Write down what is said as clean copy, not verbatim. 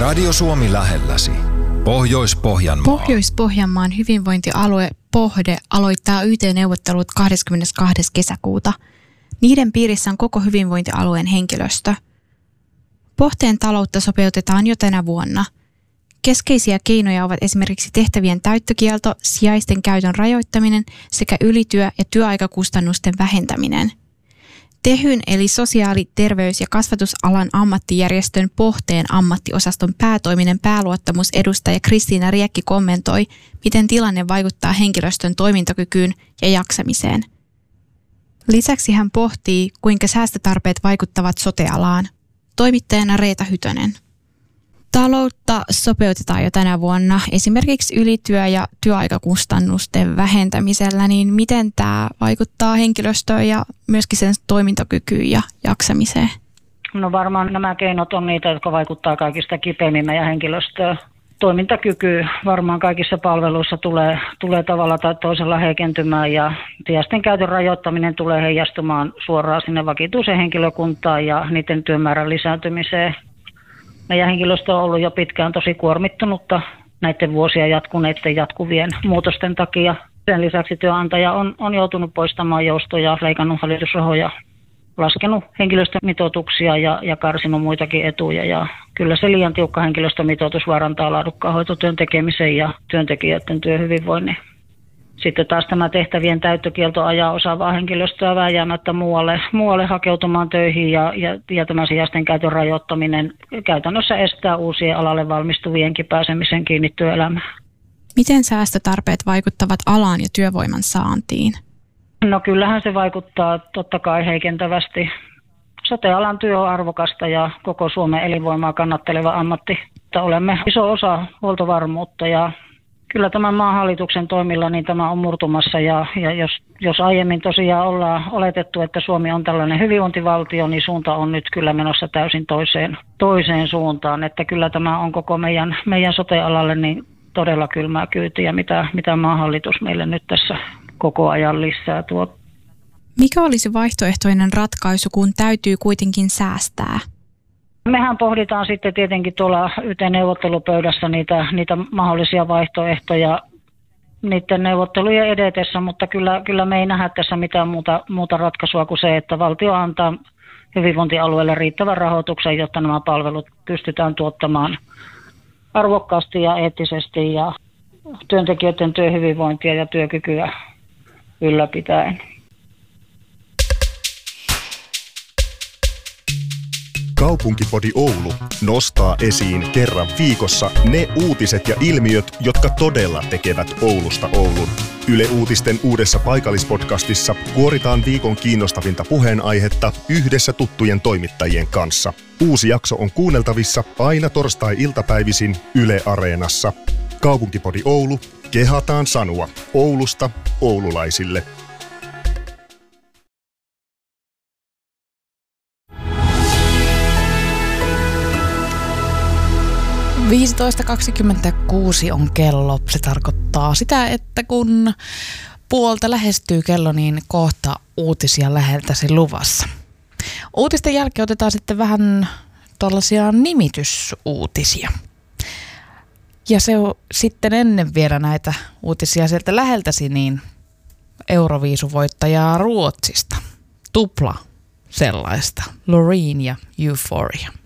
Radio Suomi lähelläsi. Pohjois-Pohjanmaa. Pohjois-Pohjanmaan hyvinvointialue Pohde aloittaa YT-neuvottelut 22. kesäkuuta. Niiden piirissä on koko hyvinvointialueen henkilöstö. Pohteen taloutta sopeutetaan jo tänä vuonna. Keskeisiä keinoja ovat esimerkiksi tehtävien täyttökielto, sijaisten käytön rajoittaminen sekä ylityö- ja työaikakustannusten vähentäminen. Tehyn eli sosiaali-, terveys- ja kasvatusalan ammattijärjestön Pohteen ammattiosaston päätoiminen pääluottamusedustaja Kristiina Riekki kommentoi, miten tilanne vaikuttaa henkilöstön toimintakykyyn ja jaksamiseen. Lisäksi hän pohtii, kuinka säästötarpeet vaikuttavat sote-alaan. Toimittajana Reeta Hytönen. Taloutta sopeutetaan jo tänä vuonna esimerkiksi ylityö- ja työaikakustannusten vähentämisellä, niin miten tämä vaikuttaa henkilöstöön ja myöskin sen toimintakykyyn ja jaksamiseen? No varmaan nämä keinot on niitä, jotka vaikuttaa kaikista kipeimmin meidän henkilöstöön. Toimintakyky varmaan kaikissa palveluissa tulee tavalla tai toisella heikentymään ja sijaisten käytön rajoittaminen tulee heijastumaan suoraan sinne vakituiseen henkilökuntaan ja niiden työmäärän lisääntymiseen. Meidän henkilöstö on ollut jo pitkään tosi kuormittunutta näiden vuosia jatkuneiden jatkuvien muutosten takia. Sen lisäksi työnantaja on joutunut poistamaan joustoja, leikannut hallitusrahoja, laskenut henkilöstömitoituksia ja karsinut muitakin etuja. Ja kyllä se liian tiukka henkilöstömitoitus vaarantaa laadukkaan hoitotyön tekemisen ja työntekijöiden työhyvinvoinnin. Sitten taas tämä tehtävien täyttökielto ajaa osaavaa henkilöstöä vääjäämättä muualle hakeutumaan töihin ja tämä sijaisten käytön rajoittaminen käytännössä estää uusien alalle valmistuvienkin pääsemisen kiinni työelämään. Miten säästötarpeet vaikuttavat alaan ja työvoiman saantiin? No kyllähän se vaikuttaa totta kai heikentävästi. Sote-alan työ on arvokasta ja koko Suomen elinvoimaa kannatteleva ammatti. Olemme iso osa huoltovarmuutta ja kyllä tämän maan hallituksen toimilla niin tämä on murtumassa ja jos aiemmin tosiaan ollaan oletettu, että Suomi on tällainen hyvinvointivaltio, niin suunta on nyt kyllä menossa täysin toiseen suuntaan. Että kyllä tämä on koko meidän sote-alalle niin todella kylmää kyytiä, mitä maan hallitus meille nyt tässä koko ajan lisää tuo. Mikä olisi vaihtoehtoinen ratkaisu, kun täytyy kuitenkin säästää? Mehän pohditaan sitten tietenkin tuolla YT-neuvottelupöydässä niitä mahdollisia vaihtoehtoja niiden neuvottelujen edetessä, mutta kyllä me ei nähdä tässä mitään muuta ratkaisua kuin se, että valtio antaa hyvinvointialueelle riittävän rahoituksen, jotta nämä palvelut pystytään tuottamaan arvokkaasti ja eettisesti ja työntekijöiden työhyvinvointia ja työkykyä ylläpitäen. Kaupunkipodi Oulu nostaa esiin kerran viikossa ne uutiset ja ilmiöt, jotka todella tekevät Oulusta Oulun. Yle Uutisten uudessa paikallispodcastissa kuoritaan viikon kiinnostavinta puheenaihetta yhdessä tuttujen toimittajien kanssa. Uusi jakso on kuunneltavissa aina torstai-iltapäivisin Yle Areenassa. Kaupunkipodi Oulu, kehataan sanoa Oulusta oululaisille. 15.26 on kello. Se tarkoittaa sitä, että kun puolta lähestyy kello, niin kohta uutisia läheltäsi luvassa. Uutisten jälkeen otetaan sitten vähän tuollaisia nimitysuutisia. Ja se on sitten ennen vielä näitä uutisia sieltä läheltäsi, niin Euroviisuvoittajaa Ruotsista. Tupla sellaista. Loreen ja Euphoria.